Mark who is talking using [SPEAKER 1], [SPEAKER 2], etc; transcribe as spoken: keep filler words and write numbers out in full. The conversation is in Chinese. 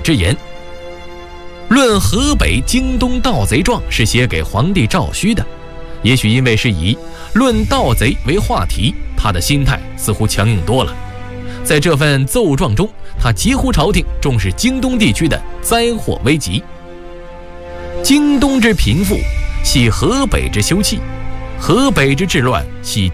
[SPEAKER 1] 之言。论河北京东盗贼状是写给皇帝赵顼的，也许因为是以论盗贼为话题，他的心态似乎强硬多了。在这份奏状中，他急呼朝廷重视京东地区的灾祸危急。京东之贫富，系河北之休戚；河北之治乱，系